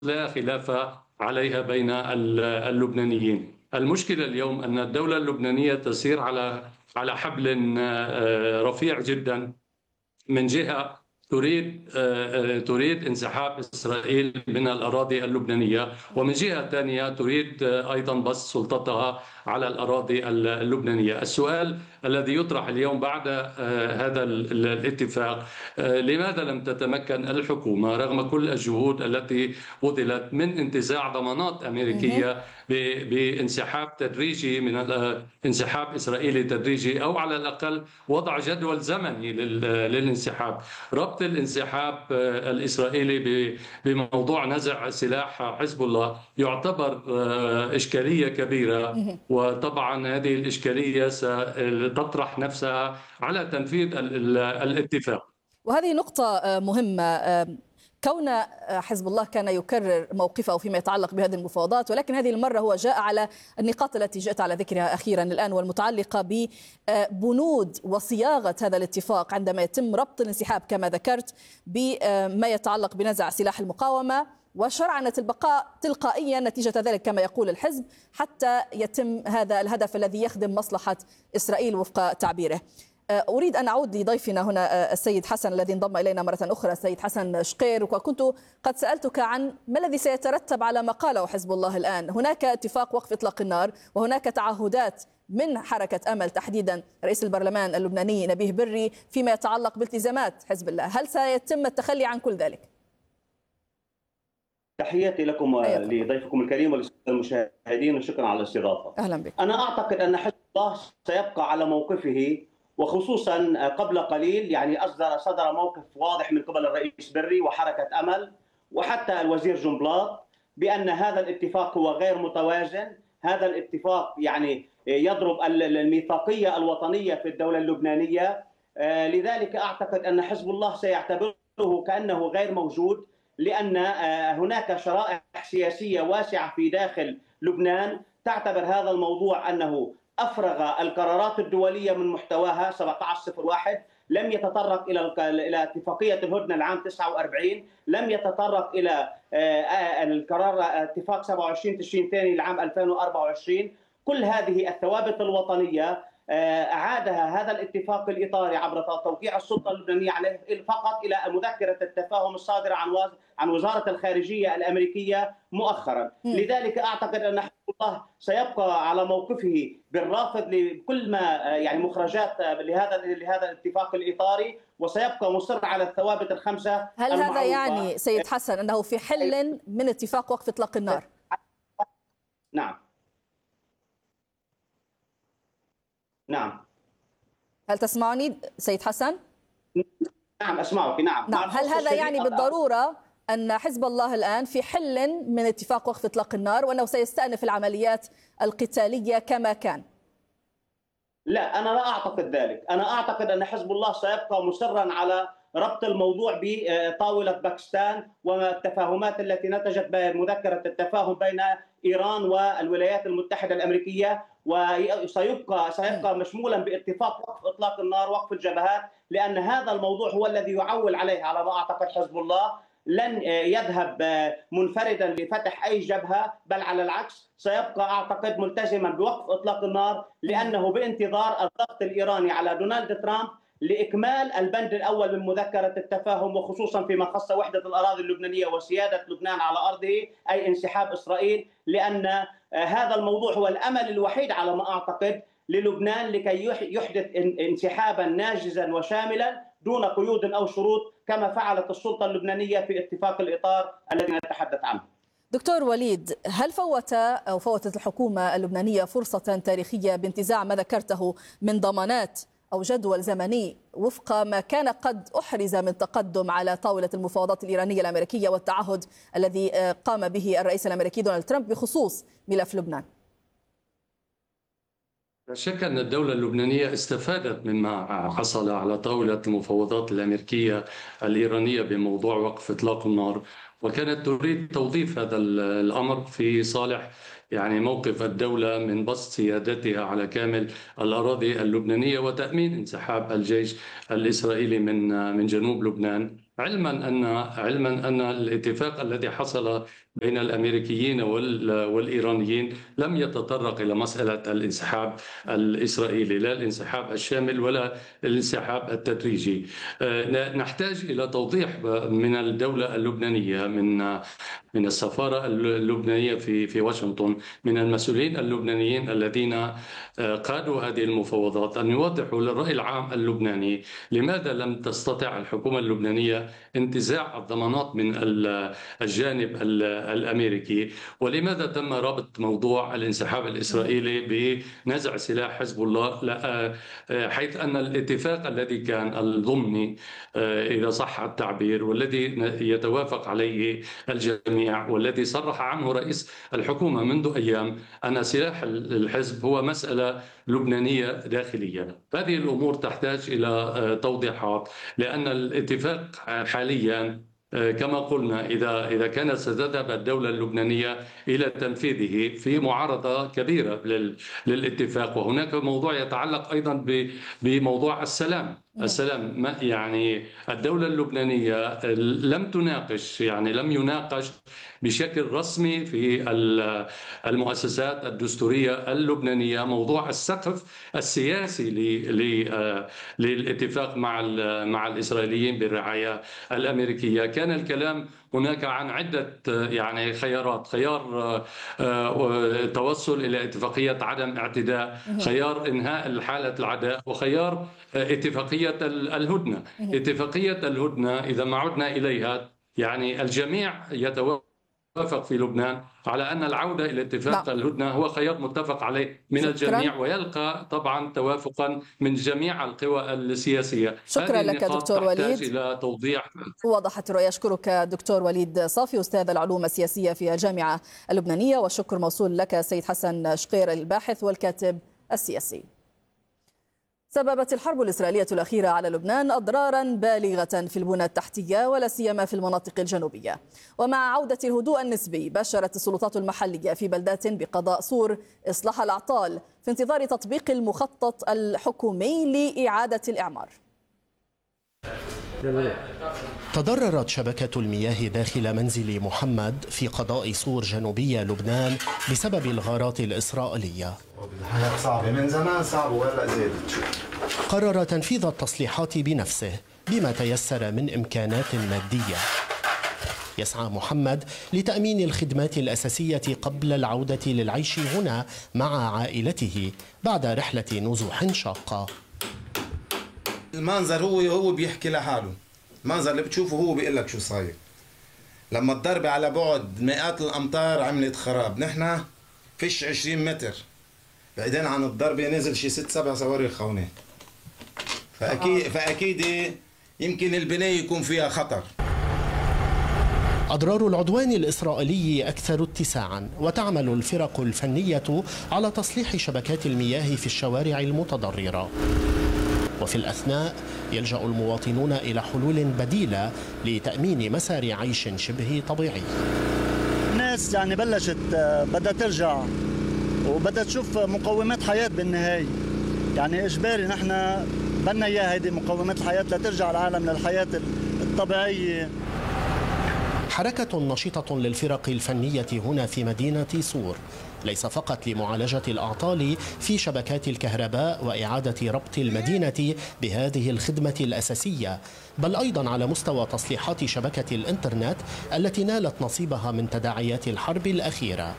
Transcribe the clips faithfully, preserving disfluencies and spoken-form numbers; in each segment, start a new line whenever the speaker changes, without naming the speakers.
لا خلاف عليها بين اللبنانيين. المشكلة اليوم أن الدولة اللبنانية تسير على على حبل رفيع جدا. من جهة تريد تريد انسحاب إسرائيل من الأراضي اللبنانية، ومن جهة ثانية تريد أيضا بسط سلطتها على الأراضي اللبنانية. السؤال الذي يطرح اليوم بعد هذا الاتفاق: لماذا لم تتمكن الحكومة رغم كل الجهود التي بذلت من انتزاع ضمانات أمريكية بانسحاب تدريجي من انسحاب إسرائيلي تدريجي، أو على الأقل وضع جدول زمني للانسحاب؟ ربط الانسحاب الإسرائيلي بموضوع نزع سلاح حزب الله يعتبر إشكالية كبيرة، وطبعا هذه الإشكالية ستطرح نفسها على تنفيذ الاتفاق.
وهذه نقطة مهمة، كون حزب الله كان يكرر موقفه فيما يتعلق بهذه المفاوضات، ولكن هذه المرة هو جاء على النقاط التي جئت على ذكرها أخيرا الآن، والمتعلقة ببنود وصياغة هذا الاتفاق عندما يتم ربط الانسحاب كما ذكرت بما يتعلق بنزع سلاح المقاومة وشرعنة البقاء تلقائيا نتيجة ذلك كما يقول الحزب، حتى يتم هذا الهدف الذي يخدم مصلحة إسرائيل وفق تعبيره. أريد أن أعود لضيفنا هنا السيد حسن الذي انضم إلينا مرة أخرى، السيد حسن شقير، وكنت قد سألتك عن ما الذي سيترتب على ما قاله حزب الله الآن. هناك اتفاق وقف إطلاق النار، وهناك تعهدات من حركة أمل تحديدا رئيس البرلمان اللبناني نبيه بري فيما يتعلق بالتزامات حزب الله. هل سيتم التخلي عن كل ذلك؟
تحياتي لكم ولضيفكم الكريم وللسادة المشاهدين، وشكرا على الاستضافة.
أهلا بك.
أنا أعتقد أن حزب الله سيبقى على موقفه، وخصوصا قبل قليل يعني أصدر صدر موقف واضح من قبل الرئيس بري وحركة أمل وحتى الوزير جنبلاط بأن هذا الاتفاق هو غير متوازن. هذا الاتفاق يعني يضرب الميثاقية الوطنية في الدولة اللبنانية، لذلك أعتقد أن حزب الله سيعتبره كأنه غير موجود، لأن هناك شرائح سياسية واسعة في داخل لبنان تعتبر هذا الموضوع أنه أفرغ القرارات الدولية من محتواها سبعة عشر صفر واحد، لم يتطرق إلى إلى اتفاقية الهدنة العام تسعة وأربعين، لم يتطرق إلى القرار اتفاق سبعة وعشرين تشرين الثاني لعام ألفين وأربعة وعشرين. كل هذه الثوابت الوطنية أعادها هذا الاتفاق الإطاري عبر توقيع السلطة اللبنانية عليه فقط إلى مذكرة التفاهم الصادرة عن عن وزارة الخارجية الأمريكية مؤخرا. م. لذلك أعتقد أن حزب الله سيبقى على موقفه بالرافض لكل ما يعني مخرجات لهذا لهذا الاتفاق الإطاري، وسيبقى مصر على الثوابت الخمسة.
هل هذا يعني سيد حسن أنه في حل من اتفاق وقف إطلاق النار؟
نعم نعم.
هل تسمعني سيد حسن؟
نعم أسمعك. نعم.
نعم. هل هذا يعني بالضرورة أن حزب الله الآن في حل من اتفاق وقف إطلاق النار وأنه سيستأنف العمليات القتالية كما كان؟
لا، أنا لا أعتقد ذلك. أنا أعتقد أن حزب الله سيبقى مصرا على ربط الموضوع بطاولة باكستان والتفاهمات التي نتجت بمذكرة التفاهم بين إيران والولايات المتحدة الأمريكية، وسيبقى سيبقى مشمولا باتفاق وقف إطلاق النار، وقف الجبهات، لأن هذا الموضوع هو الذي يعول عليه على ما أعتقد حزب الله. لن يذهب منفردا لفتح أي جبهة، بل على العكس سيبقى أعتقد ملتزما بوقف إطلاق النار، لأنه بانتظار الضغط الإيراني على دونالد ترامب لإكمال البند الأول من مذكرة التفاهم، وخصوصا فيما خص وحدة الأراضي اللبنانية وسيادة لبنان على أرضه، أي انسحاب إسرائيل، لأن هذا الموضوع هو الأمل الوحيد على ما أعتقد للبنان لكي يحدث انسحابا ناجزا وشاملا دون قيود أو شروط كما فعلت السلطة اللبنانية في اتفاق الإطار الذي نتحدث عنه.
دكتور وليد، هل فوت أو فوتت الحكومة اللبنانية فرصة تاريخية بانتزاع ما ذكرته من ضمانات أو جدول زمني وفق ما كان قد أحرز من تقدم على طاولة المفاوضات الإيرانية الأمريكية والتعهد الذي قام به الرئيس الأمريكي دونالد ترامب بخصوص ملف لبنان؟
لا شك أن الدولة اللبنانية استفادت مما حصل على طاولة المفاوضات الأمريكية الإيرانية بموضوع وقف إطلاق النار، وكانت تريد توظيف هذا الأمر في صالح يعني موقف الدولة من بسط سيادتها على كامل الأراضي اللبنانية وتأمين انسحاب الجيش الإسرائيلي من من جنوب لبنان، علما أن علما أن الاتفاق الذي حصل بين الأمريكيين والإيرانيين لم يتطرق إلى مسألة الانسحاب الإسرائيلي، لا الانسحاب الشامل ولا الانسحاب التدريجي. نحتاج إلى توضيح من الدولة اللبنانية، من من السفارة اللبنانية في في واشنطن، من المسؤولين اللبنانيين الذين قادوا هذه المفاوضات، أن يوضحوا للرأي العام اللبناني لماذا لم تستطع الحكومة اللبنانية انتزاع الضمانات من الجانب الأمريكي، ولماذا تم ربط موضوع الانسحاب الإسرائيلي بنزع سلاح حزب الله، حيث أن الاتفاق الذي كان الضمني إذا صح التعبير والذي يتوافق عليه الجميع والذي صرح عنه رئيس الحكومة منذ أيام أن سلاح الحزب هو مسألة لبنانية داخلية. هذه الأمور تحتاج إلى توضيحات، لأن الاتفاق حاليا كما قلنا إذا إذا كانت ستذهب الدولة اللبنانية إلى تنفيذه في معارضة كبيرة للاتفاق. وهناك موضوع يتعلق أيضا بموضوع السلام. السلام يعني الدولة اللبنانية لم تناقش، يعني لم يناقش بشكل رسمي في المؤسسات الدستورية اللبنانية موضوع السقف السياسي للاتفاق مع مع الإسرائيليين بالرعاية الأمريكية. كان الكلام هناك عن عدة يعني خيارات، خيار توصل إلى اتفاقية عدم اعتداء، خيار إنهاء حالة العداء، وخيار اتفاقية الهدنة. اتفاقية الهدنة إذا ما عدنا إليها يعني الجميع يتوافق في لبنان على أن العودة إلى اتفاق لا. الهدنة هو خيار متفق عليه من شكرا. الجميع، ويلقى طبعا توافقا من جميع القوى السياسية.
شكرا لك دكتور وليد.
إلى توضيح.
وضحت الرؤية. أشكرك دكتور وليد صافي أستاذ العلوم السياسية في الجامعة اللبنانية، والشكر موصول لك سيد حسن شقير الباحث والكاتب السياسي. سببت الحرب الإسرائيلية الأخيرة على لبنان أضرارا بالغة في البنى التحتية ولا سيما في المناطق الجنوبية. ومع عودة الهدوء النسبي باشرت السلطات المحلية في بلدات بقضاء سور إصلاح الأعطال في انتظار تطبيق المخطط الحكومي لإعادة الإعمار.
تضررت شبكة المياه داخل منزل محمد في قضاء سور جنوبي لبنان بسبب الغارات الإسرائيلية.
الحياة صعبة من زمان، صعبة ولا زادت.
قرر تنفيذ التصليحات بنفسه بما تيسر من إمكانات مادية. يسعى محمد لتأمين الخدمات الأساسية قبل العودة للعيش هنا مع عائلته بعد رحلة نزوح شاقة.
المنظر هو هو بيحكي لحاله، المنظر اللي بتشوفه هو بيقول لك شو صاير. لما الضربة على بعد مئات الأمتار عملت خراب، نحن فيش عشرين متر بعدين عن الضربة نزل شي ست سبع صواريخ هون، فأكيد فأكيد يمكن البناية يكون فيها خطر.
أضرار العدوان الإسرائيلي أكثر اتساعا، وتعمل الفرق الفنية على تصليح شبكات المياه في الشوارع المتضررة. وفي الأثناء يلجأ المواطنون إلى حلول بديلة لتأمين مسار عيش شبه طبيعي.
الناس يعني بلشت بدها ترجع وبدها تشوف مقومات حياة بالنهاية، يعني إجباري نحن بدنا إياها هذه مقومات الحياة لترجع العالم للحياة الطبيعية.
حركة نشيطة للفرق الفنية هنا في مدينة سور، ليس فقط لمعالجة الأعطال في شبكات الكهرباء وإعادة ربط المدينة بهذه الخدمة الأساسية، بل أيضا على مستوى تصليحات شبكة الإنترنت التي نالت نصيبها من تداعيات الحرب الأخيرة.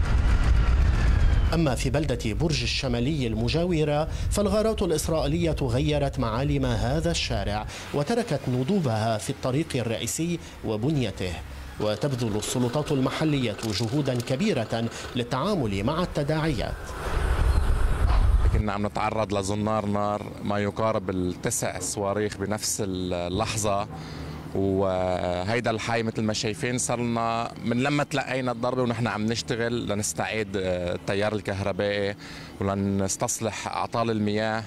أما في بلدة برج الشمالي المجاورة فالغارات الإسرائيلية غيرت معالم هذا الشارع وتركت ندوبها في الطريق الرئيسي وبنيته، وتبذل السلطات المحلية جهودا كبيرة للتعامل مع التداعيات.
كنا عم نتعرض لزنار نار ما يقارب التسع صواريخ بنفس اللحظة، وهيدا الحي مثل ما شايفين صار لنا من لما تلقينا الضربة ونحن عم نشتغل لنستعيد التيار الكهربائي ولنستصلح أعطال المياه.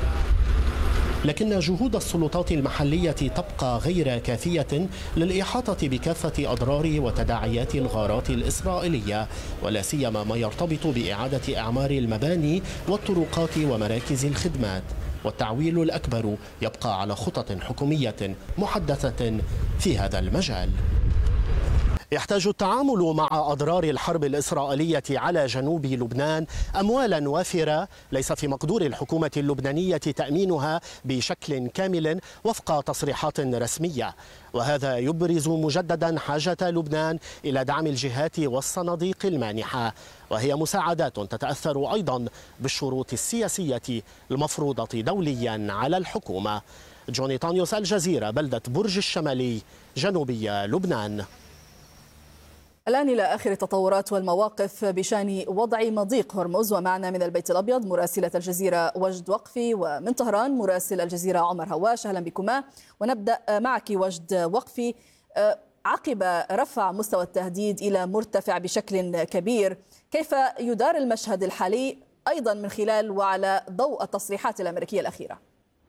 لكن جهود السلطات المحلية تبقى غير كافية للإحاطة بكافة أضرار وتداعيات الغارات الإسرائيلية، ولا سيما ما يرتبط بإعادة إعمار المباني والطرقات ومراكز الخدمات. والتعويل الأكبر يبقى على خطط حكومية محدثة في هذا المجال. يحتاج التعامل مع أضرار الحرب الإسرائيلية على جنوب لبنان أموالا وافرة ليس في مقدور الحكومة اللبنانية تأمينها بشكل كامل وفق تصريحات رسمية، وهذا يبرز مجددا حاجة لبنان إلى دعم الجهات والصناديق المانحة، وهي مساعدات تتأثر أيضا بالشروط السياسية المفروضة دوليا على الحكومة. جوني طانيوس، الجزيرة، بلدة برج الشمالي، جنوبي لبنان.
الآن إلى آخر التطورات والمواقف بشأن وضع مضيق هرمز، ومعنا من البيت الأبيض مراسلة الجزيرة وجد وقفي، ومن طهران مراسل الجزيرة عمر هواش. أهلا بكما، ونبدأ معك وجد وقفي. عقب رفع مستوى التهديد إلى مرتفع بشكل كبير، كيف يدار المشهد الحالي أيضا من خلال وعلى ضوء التصريحات الأمريكية الأخيرة؟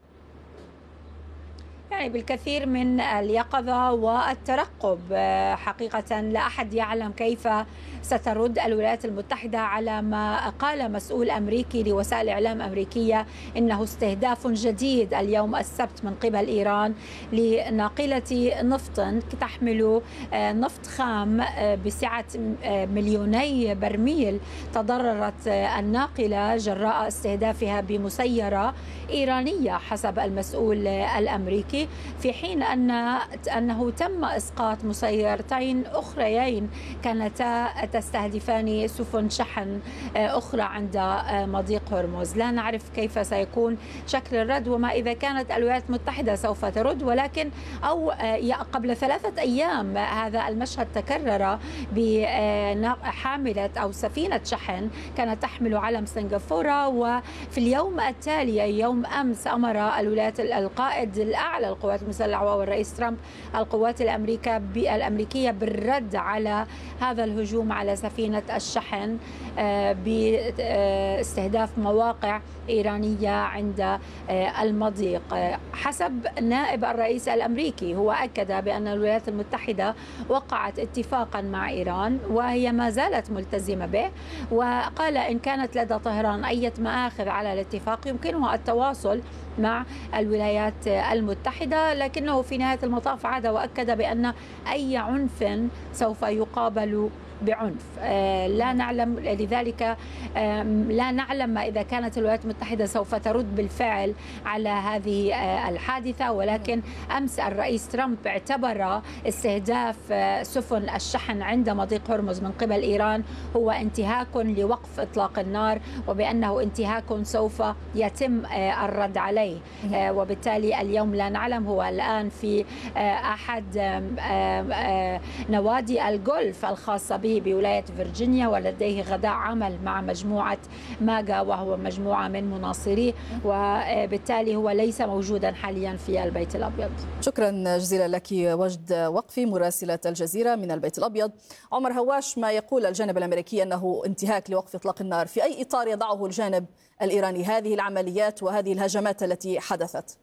يعني بالكثير من اليقظة والترقب. حقيقة لا أحد يعلم كيف سترد الولايات المتحدة على ما قال مسؤول أمريكي لوسائل إعلام أمريكية إنه استهداف جديد اليوم السبت من قبل إيران لناقلة نفط تحمل نفط خام بسعة مليوني برميل. تضررت الناقلة جراء استهدافها بمسيرة إيرانية حسب المسؤول الأمريكي، في حين أن أنه تم إسقاط مسيرتين أخريين كانتا تستهدفان سفن شحن أخرى عند مضيق هرمز. لا نعرف كيف سيكون شكل الرد وما إذا كانت الولايات المتحدة سوف ترد، ولكن أو قبل ثلاثة أيام هذا المشهد تكرر بحاملة أو سفينة شحن كانت تحمل علم سنغافورة، وفي اليوم التالي يوم أمس أمر الولايات القائد الأعلى للقوات المسلحة والرئيس ترامب القوات الأمريكية بالرد على هذا الهجوم على سفينة الشحن باستهداف مواقع إيرانية عند المضيق. حسب نائب الرئيس الأمريكي، هو أكد بأن الولايات المتحدة وقعت اتفاقا مع إيران وهي ما زالت ملتزمة به، وقال إن كانت لدى طهران أي مآخذ على الاتفاق يمكنها التواصل مع الولايات المتحدة، لكنه في نهاية المطاف عاد وأكد بأن أي عنف سوف يقابل بعنف. لا نعلم لذلك لا نعلم ما إذا كانت الولايات المتحدة سوف ترد بالفعل على هذه الحادثة، ولكن أمس الرئيس ترامب اعتبر استهداف سفن الشحن عند مضيق هرمز من قبل إيران هو انتهاك لوقف إطلاق النار، وبأنه انتهاك سوف يتم الرد عليه. وبالتالي اليوم لا نعلم، هو الآن في أحد نوادي الجولف الخاصة به بولاية فيرجينيا، ولديه غداء عمل مع مجموعة ماجا وهو مجموعة من مناصريه، وبالتالي هو ليس موجودا حاليا في البيت الأبيض.
شكرا جزيلا لك وجد وقفي مراسلة الجزيرة من البيت الأبيض. عمر هواش، ما يقول الجانب الأمريكي أنه انتهاك لوقف إطلاق النار، في أي إطار يضعه الجانب الإيراني هذه العمليات وهذه الهجمات التي حدثت؟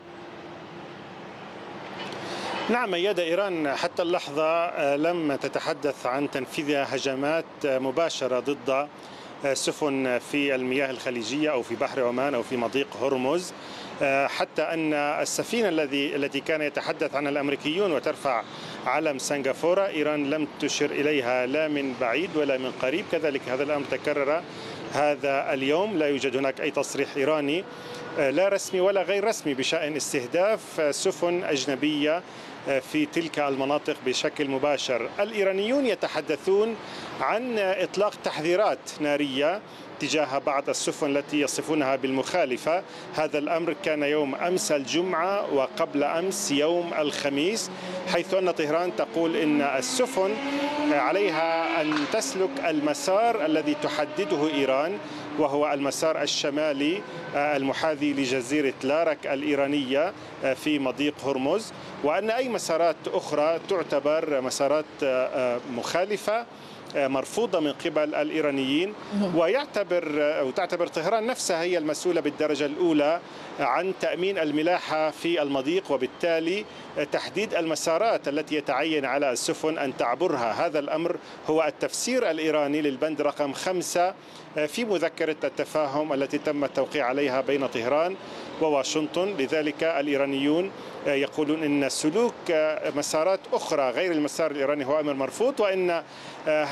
نعم ميادة، إيران حتى اللحظة لم تتحدث عن تنفيذ هجمات مباشرة ضد سفن في المياه الخليجية أو في بحر عمان أو في مضيق هرمز، حتى أن السفينة الذي التي كان يتحدث عنها الأمريكيون وترفع علم سنغافورة إيران لم تشر إليها لا من بعيد ولا من قريب. كذلك هذا الأمر تكرر هذا اليوم، لا يوجد هناك أي تصريح إيراني لا رسمي ولا غير رسمي بشأن استهداف سفن أجنبية في تلك المناطق بشكل مباشر. الإيرانيون يتحدثون عن إطلاق تحذيرات نارية تجاه بعض السفن التي يصفونها بالمخالفة. هذا الأمر كان يوم أمس الجمعة وقبل أمس يوم الخميس، حيث أن طهران تقول إن السفن عليها أن تسلك المسار الذي تحدده إيران، وهو المسار الشمالي المحاذي لجزيرة لارك الإيرانية في مضيق هرمز، وأن أي مسارات أخرى تعتبر مسارات مخالفة مرفوضة من قبل الإيرانيين. ويعتبر يعتبر أو تعتبر طهران نفسها هي المسؤولة بالدرجة الأولى عن تأمين الملاحة في المضيق، وبالتالي تحديد المسارات التي يتعين على السفن أن تعبرها. هذا الأمر هو التفسير الإيراني للبند رقم خمسة في مذكرة التفاهم التي تم التوقيع عليها بين طهران وواشنطن. لذلك الإيرانيون يقولون أن سلوك مسارات أخرى غير المسار الإيراني هو أمر مرفوض، وأن